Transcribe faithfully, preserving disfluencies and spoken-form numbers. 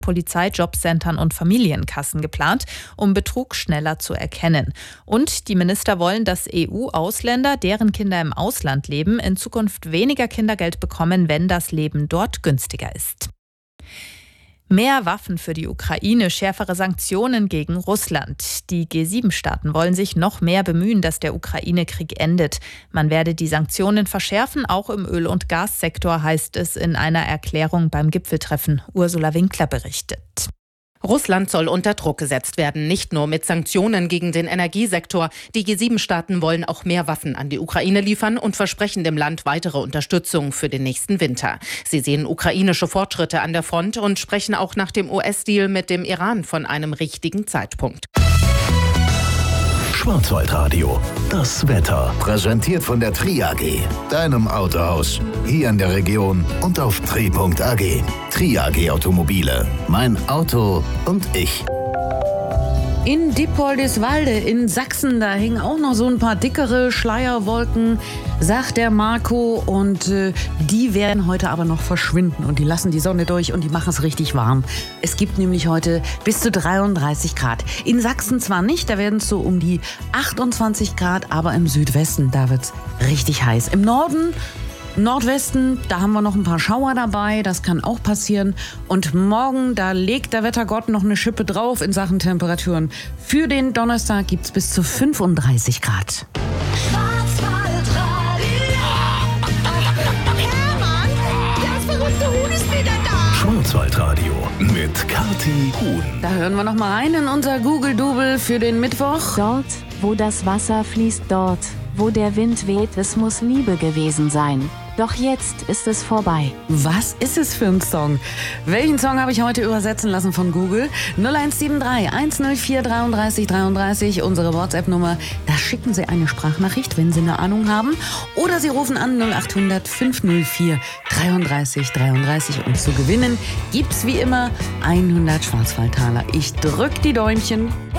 Polizei, Jobcentern und Familienkassen geplant, um Betrug schneller zu erkennen. Und die Minister wollen, dass E U-Ausländer, deren Kinder im Ausland leben, in Zukunft weniger Kindergeld bekommen, wenn das Leben dort günstiger ist. Mehr Waffen für die Ukraine, schärfere Sanktionen gegen Russland. Die G sieben Staaten wollen sich noch mehr bemühen, dass der Ukraine-Krieg endet. Man werde die Sanktionen verschärfen, auch im Öl- und Gassektor, heißt es in einer Erklärung beim Gipfeltreffen. Ursula Winkler berichtet. Russland soll unter Druck gesetzt werden, nicht nur mit Sanktionen gegen den Energiesektor. Die G sieben Staaten wollen auch mehr Waffen an die Ukraine liefern und versprechen dem Land weitere Unterstützung für den nächsten Winter. Sie sehen ukrainische Fortschritte an der Front und sprechen auch nach dem U S-Deal mit dem Iran von einem richtigen Zeitpunkt. Schwarzwaldradio, das Wetter. Präsentiert von der T R I A G, deinem Autohaus. Hier in der Region und auf T R I Punkt A G. T R I A G Automobile. Mein Auto und ich. In Dippoldiswalde in Sachsen, da hängen auch noch so ein paar dickere Schleierwolken, sagt der Marco. Und äh, die werden heute aber noch verschwinden und die lassen die Sonne durch und die machen es richtig warm. Es gibt nämlich heute bis zu dreiunddreißig Grad. In Sachsen zwar nicht, da werden es so um die achtundzwanzig Grad, aber im Südwesten, da wird es richtig heiß. Im Norden, Nordwesten, da haben wir noch ein paar Schauer dabei, das kann auch passieren. Und morgen, da legt der Wettergott noch eine Schippe drauf in Sachen Temperaturen. Für den Donnerstag gibt es bis zu fünfunddreißig Grad. Schwarzwaldradio mit Kathi Huhn. Da hören wir noch mal rein in unser Google-Double für den Mittwoch. Dort, wo das Wasser fließt, dort, wo der Wind weht, es muss Liebe gewesen sein. Doch jetzt ist es vorbei. Was ist es für ein Song? Welchen Song habe ich heute übersetzen lassen von Google? null eins sieben drei eins null vier drei drei drei drei, unsere WhatsApp-Nummer. Da schicken Sie eine Sprachnachricht, wenn Sie eine Ahnung haben. Oder Sie rufen an null acht hundert fünf null vier drei drei drei drei. Und zu gewinnen gibt's wie immer hundert Schwarzwaldtaler. Ich drück die Däumchen.